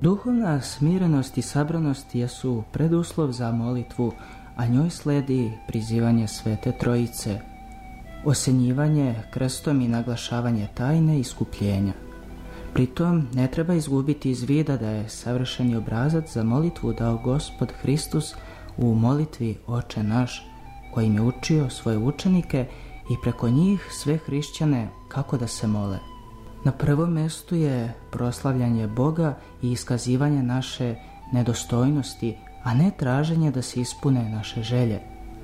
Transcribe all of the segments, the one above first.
Duhovna smirenost i sabranost jesu preduslov za molitvu, a njoj sledi prizivanje Svete Trojice, osjenjivanje krstom i naglašavanje tajne iskupljenja. Pritom ne treba izgubiti iz vida da je savršeni obrazac za molitvu dao Gospod Hristos u molitvi Oče naš, kojim je učio svoje učenike i preko njih sve hrišćane kako da se mole. Na prvom mjestu je proslavljanje Boga i iskazivanje naše nedostojnosti, a ne traženje da se ispune naše želje.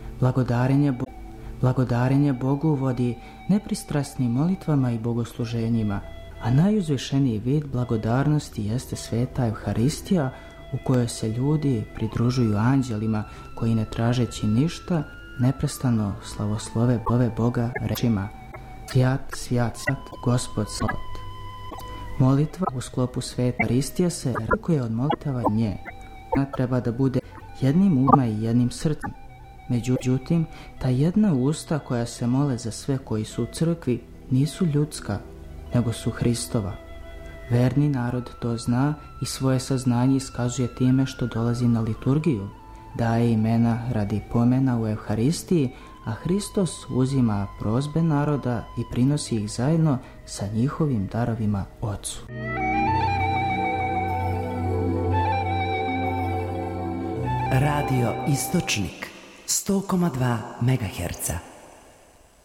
Blagodarenje Bogu vodi nepristrasnim molitvama i bogosluženjima, a najuzvišeniji vid blagodarnosti jeste sveta Evharistija, u kojoj se ljudi pridružuju anđelima koji, ne tražeći ništa, neprestano slavoslove Boga rečima: Svjat, svjat, svjat, Gospod svot. Molitva u sklopu Svete Evharistije se razlikuje od molitava nje. Ona treba da bude jednim umom i jednim srcem. Međutim, ta jedna usta koja se mole za sve koji su u crkvi nisu ljudska, nego su Hristova. Verni narod to zna i svoje saznanje iskazuje time što dolazi na liturgiju, daje imena radi pomena u Evharistiji, a Hristos uzima prozbe naroda i prinosi ih zajedno sa njihovim darovima Otcu. Radio Istočnik 100,2 MHz.